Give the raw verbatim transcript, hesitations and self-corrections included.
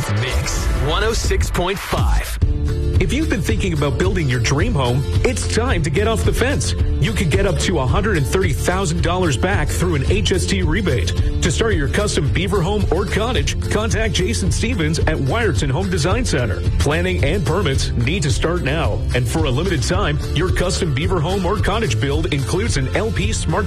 Mix one oh six point five. If you've been thinking about building your dream home, it's time to get off the fence. You can get up to one hundred thirty thousand dollars back through an H S T rebate. To start your custom beaver home or cottage, contact Jason Stevens at Wyerton Home Design Center. Planning and permits need to start now. And for a limited time, your custom beaver home or cottage build includes an L P Smart